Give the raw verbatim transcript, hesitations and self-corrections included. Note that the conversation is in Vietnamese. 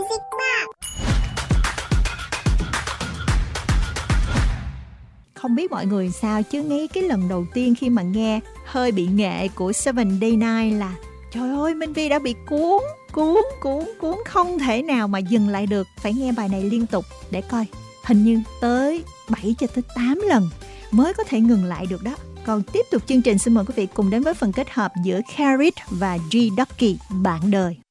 Music Box. Không biết mọi người sao chứ ngay cái lần đầu tiên khi mà nghe hơi bị nghệ của Seven Day Nine là trời ơi, Minh Vi đã bị cuốn, cuốn, cuốn, cuốn không thể nào mà dừng lại được. Phải nghe bài này liên tục để coi. Hình như tới bảy cho tới tám lần mới có thể ngừng lại được đó. Còn tiếp tục chương trình, xin mời quý vị cùng đến với phần kết hợp giữa Kharis và G Ducky, bạn đời.